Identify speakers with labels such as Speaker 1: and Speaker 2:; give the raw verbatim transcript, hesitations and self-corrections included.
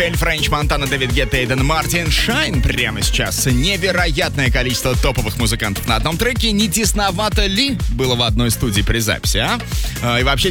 Speaker 1: Эль Френч, Монтана, Дэвид Гетта, Эйден Мартин, Шайн прямо сейчас. Невероятное количество топовых музыкантов на одном треке. Не тесновато ли было в одной студии при записи, а? И вообще